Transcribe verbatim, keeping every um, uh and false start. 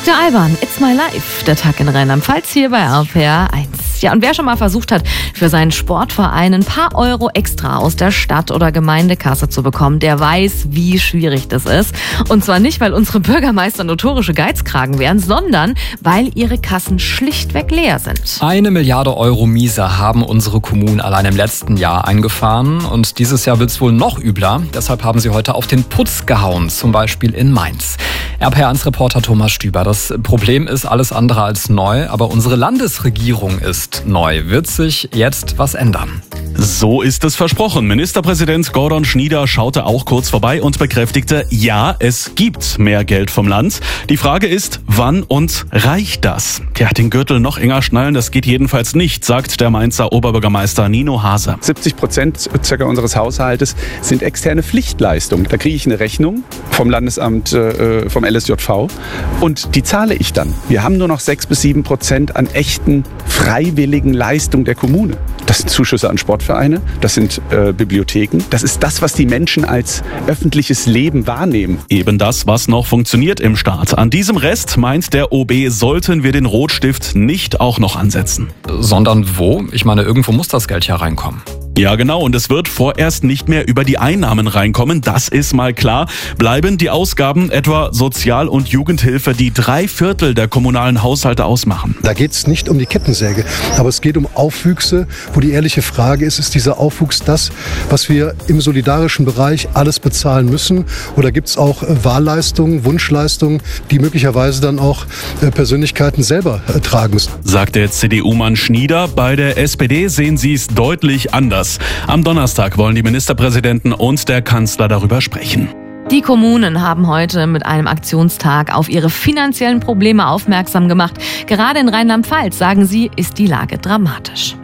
Doktor Alban, It's My Life, der Tag in Rheinland-Pfalz hier bei R P R eins. Ja, und wer schon mal versucht hat, für seinen Sportverein ein paar Euro extra aus der Stadt- oder Gemeindekasse zu bekommen, der weiß, wie schwierig das ist. Und zwar nicht, weil unsere Bürgermeister notorische Geizkragen wären, sondern weil ihre Kassen schlichtweg leer sind. Eine Milliarde Euro Miese haben unsere Kommunen allein im letzten Jahr eingefahren. Und dieses Jahr wird es wohl noch übler. Deshalb haben sie heute auf den Putz gehauen, zum Beispiel in Mainz. R P R eins-Reporter Thomas Stüber. Das Problem ist alles andere als neu, aber unsere Landesregierung ist neu. Wird sich jetzt was ändern? So ist es versprochen. Ministerpräsident Gordon Schnieder schaute auch kurz vorbei und bekräftigte, ja, es gibt mehr Geld vom Land. Die Frage ist, wann und reicht das? Ja, den Gürtel noch enger schnallen, das geht jedenfalls nicht, sagt der Mainzer Oberbürgermeister Nino Hase. siebzig Prozent circa unseres Haushaltes sind externe Pflichtleistungen. Da kriege ich eine Rechnung vom Landesamt, äh, vom L S J V und die zahle ich dann. Wir haben nur noch sechs bis sieben Prozent an echten freiwilligen Leistungen der Kommune. Das sind Zuschüsse an Sportvereine, das sind äh, Bibliotheken. Das ist das, was die Menschen als öffentliches Leben wahrnehmen. Eben das, was noch funktioniert im Staat. An diesem Rest, meint der O B, sollten wir den Rotstift nicht auch noch ansetzen. Sondern wo? Ich meine, irgendwo muss das Geld ja reinkommen. Ja, genau. Und es wird vorerst nicht mehr über die Einnahmen reinkommen. Das ist mal klar. Bleiben die Ausgaben, etwa Sozial- und Jugendhilfe, die drei Viertel der kommunalen Haushalte ausmachen. Da geht es nicht um die Kettensäge, aber es geht um Aufwüchse, wo die ehrliche Frage ist, ist dieser Aufwuchs das, was wir im solidarischen Bereich alles bezahlen müssen? Oder gibt es auch Wahlleistungen, Wunschleistungen, die möglicherweise dann auch Persönlichkeiten selber tragen müssen? Sagt der C D U-Mann Schnieder. Bei der S P D sehen sie es deutlich anders. Am Donnerstag wollen die Ministerpräsidenten und der Kanzler darüber sprechen. Die Kommunen haben heute mit einem Aktionstag auf ihre finanziellen Probleme aufmerksam gemacht. Gerade in Rheinland-Pfalz, sagen sie, ist die Lage dramatisch.